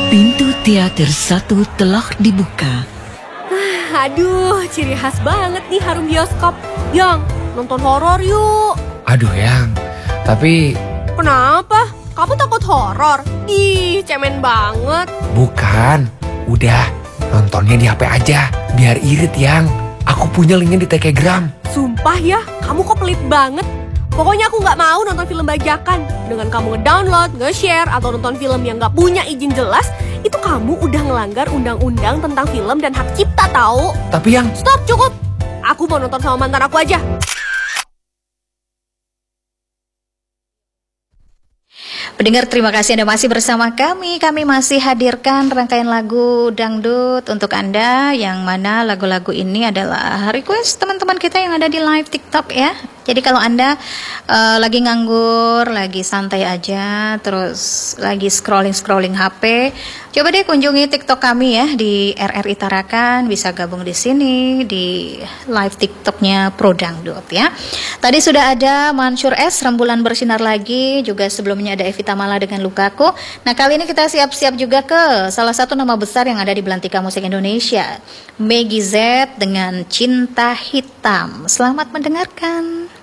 Pintu teater satu telah dibuka. Aduh, ciri khas banget nih harum bioskop. Yang, nonton horor yuk. Aduh Yang, tapi... Kenapa? Kamu takut horor? Ih, cemen banget. Bukan, udah nontonnya di HP aja, biar irit Yang. Aku punya linknya di Telegram. Sumpah ya, kamu kok pelit banget. Pokoknya aku nggak mau nonton film bajakan. Dengan kamu nge-download, nge-share, atau nonton film yang nggak punya izin jelas, itu kamu udah ngelanggar undang-undang tentang film dan hak cipta tahu. Tapi Yang... Stop, cukup. Aku mau nonton sama mantan aku aja. Pendengar, terima kasih Anda masih bersama kami. Kami masih hadirkan rangkaian lagu dangdut untuk Anda, yang mana lagu-lagu ini adalah request teman-teman kita yang ada di live TikTok ya. Jadi kalau Anda lagi nganggur, lagi santai aja, terus lagi scrolling HP, coba deh kunjungi TikTok kami ya di RRI Tarakan. Bisa gabung di sini di live TikToknya Pro Dangdut ya. Tadi sudah ada Mansur S, Rembulan Bersinar Lagi, juga sebelumnya ada Evita Mala dengan Lukaku. Nah, kali ini kita siap-siap juga ke salah satu nama besar yang ada di belantika musik Indonesia, Meggy Z dengan Cinta Hitam. Selamat mendengarkan.